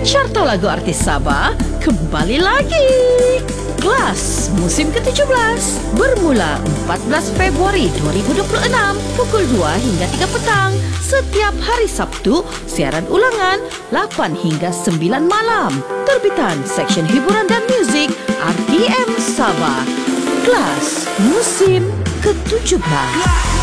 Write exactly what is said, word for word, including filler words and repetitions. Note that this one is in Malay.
Carta lagu artis Sabah kembali lagi. Kelas musim ke tujuh belas bermula empat belas Februari dua ribu dua puluh enam pukul dua hingga tiga petang. Setiap hari Sabtu, siaran ulangan lapan hingga sembilan malam. Terbitan Seksyen Hiburan dan Muzik R T M Sabah. Kelas musim ke tujuh belas.